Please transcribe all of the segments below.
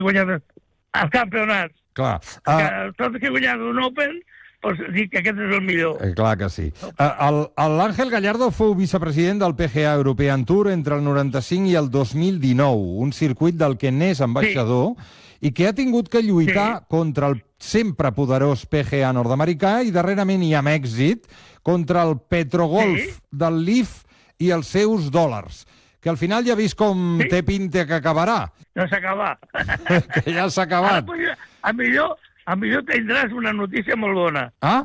guanyat els campionats. Clar. Tot que he guanyat un Open, doncs dic que aquest és el millor. Clar que sí. L'Àngel Gallardo fou vicepresident del PGA European Tour entre el 95 i el 2019, un circuit del que n'és ambaixador i que ha tingut que lluitar contra el sempre poderós PGA nord-americà i darrerament i amb èxit contra el Petrogolf del Leaf i els seus dòlars, que al final ja ha vist com té pinta que acabarà. No s'ha acabat. Que ja s'ha acabat. A millor tindràs una notícia molt bona.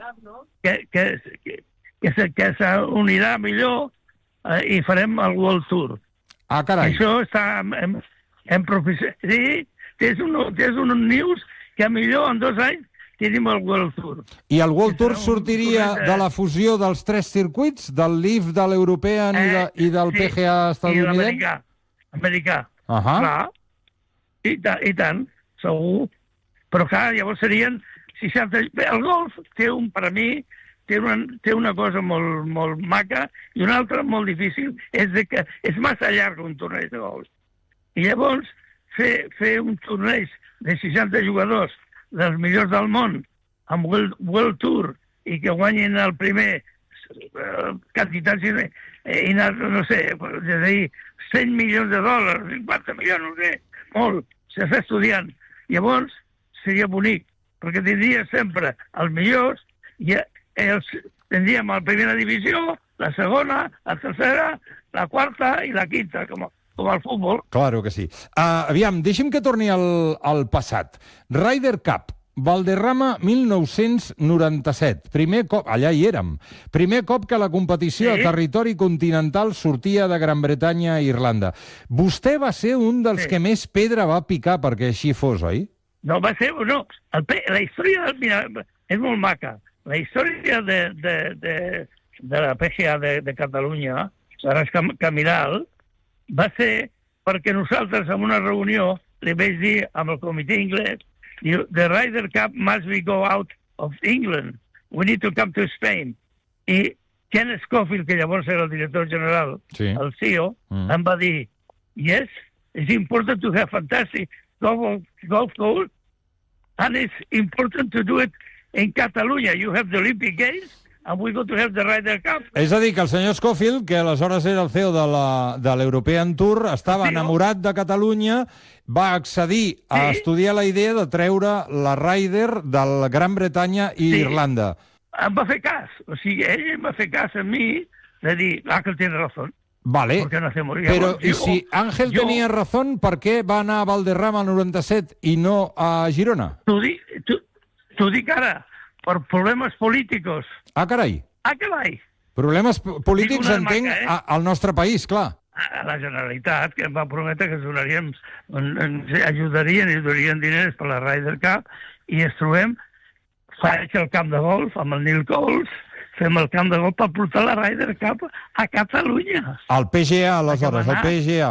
Que s'unirà millor i farem el World Tour. Carai. Això està en professió. Sí, tens un news que millor en 2 anys tenim el World Tour. I el World Tour sortiria de la fusió dels 3 circuits, del Leaf, de l'European i del PGA estadounidense? I l'americà. Clar. I tant, segur. Però clar, llavors serien 60... El golf per a mi, té una cosa molt maca i una altra molt difícil, és que és massa llarg un torneig de golf. I llavors fer un torneig de 60 jugadors dels millors del món amb World Tour i que guanyin el primer quantitats no sé, és a dir, 100 milions de dòlars, 50 milions, no sé, molt, s'està estudiant. Llavors seria bonic, perquè tindria sempre els millors i tindríem la primera divisió, la segona, la tercera, la quarta i la quinta, com al futbol. Claro que sí. Aviam, deixi'm que torni al passat. Ryder Cup, Valderrama 1997. Primer cop, allà hi érem. Primer cop que la competició a territori continental sortia de Gran Bretanya a Irlanda. Vostè va ser un dels que més pedra va picar perquè així fos, oi? No, va ser... No, la història és molt maca. La història de la PGA de Catalunya, Saras Camiral, va ser perquè nosaltres en una reunió li vaig dir amb el comitè anglès the Ryder Cup must be go out of England. We need to come to Spain. I Ken Scofield, que llavors era el director general, el CEO, em va dir yes, it's important to have fantastic golf course and it's important to do it in Catalunya. You have the Olympic Games and we're going to have the Ryder Cup. És a dir, que el senyor Scofield, que aleshores era el CEO de l'European Tour, estava enamorat de Catalunya, va accedir a estudiar la idea de treure la Ryder de la Gran Bretanya i Irlanda. Em va fer cas. O sigui, ell em va fer cas a mi de dir, Ángel tiene razón. Vale, però i si Ángel tenia razón, per què va anar a Valderrama al 97 i no a Girona? T'ho dic ara, per problemes polítics. Carai. Carai. Problemes polítics, entenc, al nostre país, clar. A la Generalitat, que em va prometre que ens ajudarien i donarien diners per la Ryder Cup, i ens trobem, faig el camp de golf amb el Neil Coles, fem el camp de golf per portar la Ryder Cup a Catalunya. Al PGA, aleshores, al PGA.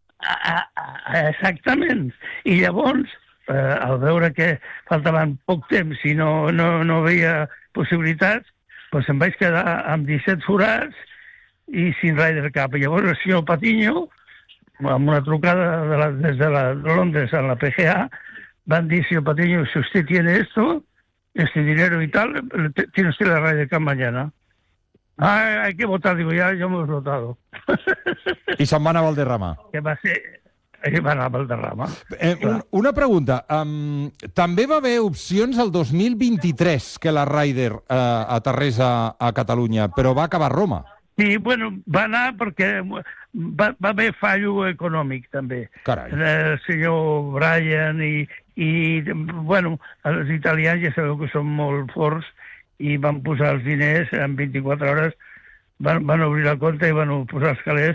Exactament. I llavors, al veure que faltaven poc temps i no veia possibilitats, doncs em vaig quedar amb 17 forats i sin Ryder Cup. I llavors el senyor Patiño, amb una trucada des de Londres a la PGA, van dir, senyor Patiño, si usted tiene esto, este dinero y tal, tiene usted la Ryder Cup mañana. Hay que votar. Digo, ya hemos votado. I se'n va anar a Valderrama. Que va ser... va anar a Valderrama. Una pregunta. També va haver opcions el 2023 que la Ryder aterrés a Catalunya, però va acabar a Roma. Sí, bueno, va anar perquè va haver fallo econòmic, també. Carai. El senyor Bryan i bueno, els italians ja sabeu que són molt forts i van posar els diners en 24 hores, van obrir la compte i van posar els calés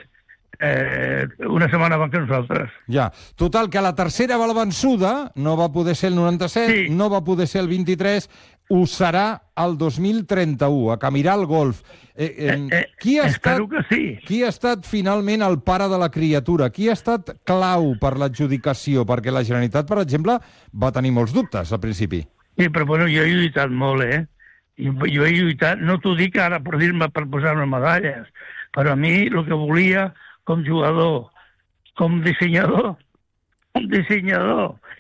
una setmana abans que nosaltres. Ja. Total, que la tercera va la vençuda, no va poder ser el 97, no va poder ser el 23, ho serà el 2031, a Camiral Golf. Qui ha estat finalment el pare de la criatura? Qui ha estat clau per l'adjudicació? Perquè la Generalitat, per exemple, va tenir molts dubtes al principi. Sí, però bueno, jo he lluitat molt, Jo he lluitat, no t'ho dic ara per dir-me per posar-me medalles, però a mi el que volia com jugador, com dissenyador,